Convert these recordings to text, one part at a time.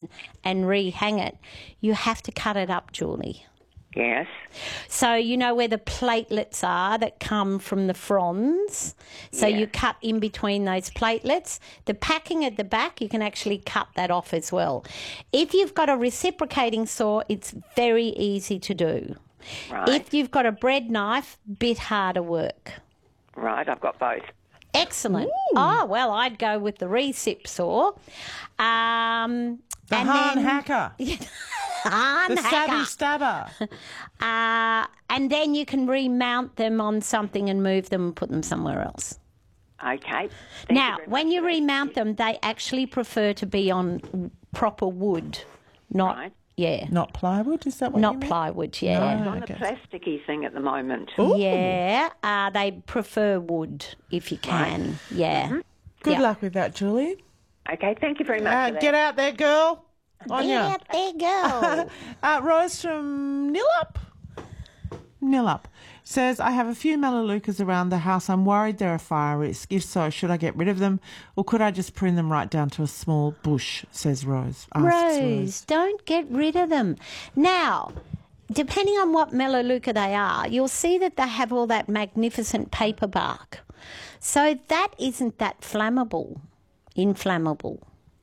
and rehang it, you have to cut it up, Julie. Yes. So you know where the platelets are that come from the fronds? So you cut in between those platelets. The packing at the back, you can actually cut that off as well. If you've got a reciprocating saw, it's very easy to do. Right. If you've got a bread knife, bit harder work. Right, I've got both. Excellent. Ooh. Oh, well, I'd go with the recip saw. The Han Hacker. Han the Hacker. Savvy Stabber. And then you can remount them on something and move them and put them somewhere else. Okay. Now, when you remount them, they actually prefer to be on proper wood, not... Right. Yeah. Not plywood, is that what you mean? Not plywood, yeah. It's on a plasticky thing at the moment. Ooh. Yeah, they prefer wood if you can. Right. Yeah. Mm-hmm. Good luck with that, Julie. Okay, thank you very much for that. Get out there, girl. Get out there, girl. Rose from Nillup says, I have a few melaleucas around the house. I'm worried they're a fire risk. If so, should I get rid of them or could I just prune them right down to a small bush, says Rose. Rose, don't get rid of them. Now, depending on what melaleuca they are, you'll see that they have all that magnificent paper bark. So that isn't that inflammable.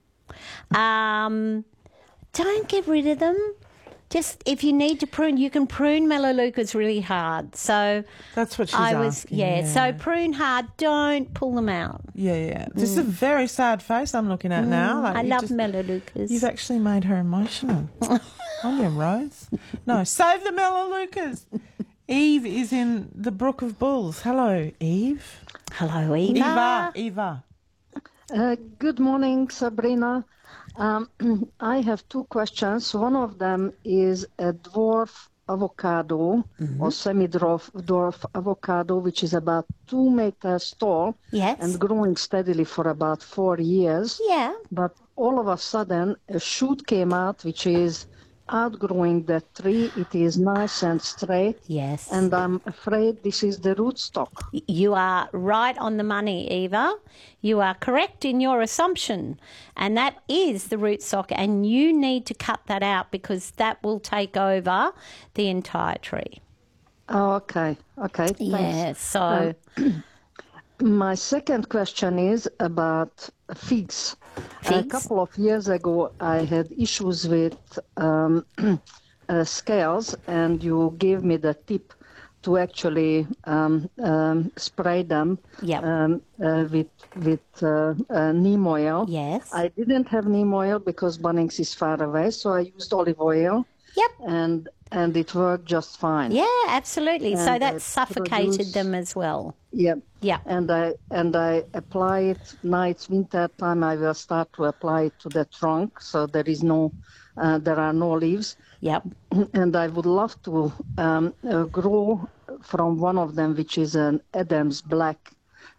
Don't get rid of them. Just if you need to prune, you can prune melaleucas really hard. So that's what she's asking. Yeah, so prune hard. Don't pull them out. Yeah. This is a very sad face I'm looking at now. I love melaleucas. You've actually made her emotional. On you, Rose. No, save the melaleucas. Eve is in the Brook of Bulls. Hello, Eve. Hello, Eva. Eva. Good morning, Sabrina. I have two questions. One of them is a dwarf avocado or semi-dwarf avocado, which is about 2 meters tall and growing steadily for about 4 years. Yeah. But all of a sudden, a shoot came out, which is outgrowing the tree. It is nice and straight. Yes. And I'm afraid this is the rootstock. You are right on the money, Eva. You are correct in your assumption. And that is the rootstock. And you need to cut that out because that will take over the entire tree. Oh, okay. Okay. Thanks. Yeah, so... My second question is about figs. A couple of years ago, I had issues with scales, and you gave me the tip to actually spray them with neem oil. Yes. I didn't have neem oil because Bunnings is far away, so I used olive oil. Yep. And it worked just fine. Yeah, absolutely. And so that suffocated them as well. Yep. Yeah. And I apply it, now it's winter time, I will start to apply it to the trunk, so there are no leaves. Yep. And I would love to grow from one of them, which is an Adam's black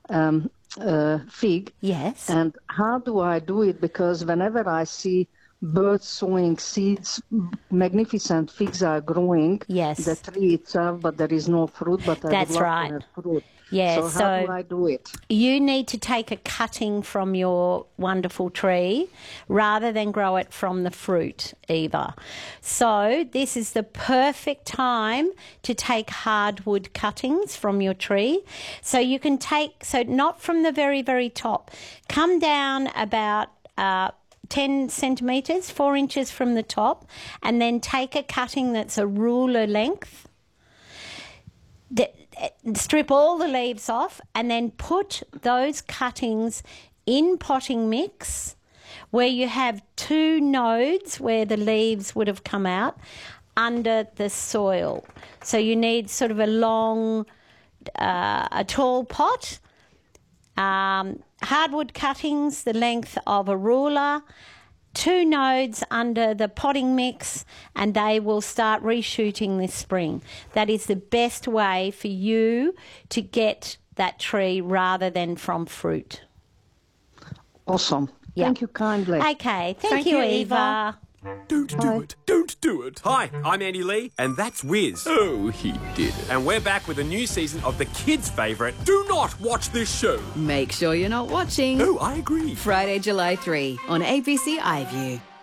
fig. Yes. And how do I do it? Because whenever I see birds sowing seeds, magnificent figs are growing. Yes. The tree itself, but there is no fruit, but I would love to have fruit. Yeah, so how do I do it? You need to take a cutting from your wonderful tree rather than grow it from the fruit, Eva. So this is the perfect time to take hardwood cuttings from your tree. So you can not from the very, very top. Come down about 10 centimetres, 4 inches from the top, and then take a cutting that's a ruler length. Strip all the leaves off and then put those cuttings in potting mix where you have 2 nodes where the leaves would have come out under the soil. So you need sort of a long, a tall pot, hardwood cuttings the length of a ruler, 2 nodes under the potting mix, and they will start reshooting this spring. That is the best way for you to get that tree rather than from fruit. Awesome. Yep. Thank you kindly. Okay. Thank you, Eva. Don't do it. Don't do it. Hi, I'm Andy Lee, and that's Wiz. Oh, he did it. And we're back with a new season of the kids' favourite, Do Not Watch This Show. Make sure you're not watching. Oh, I agree. Friday, July 3 on ABC iView.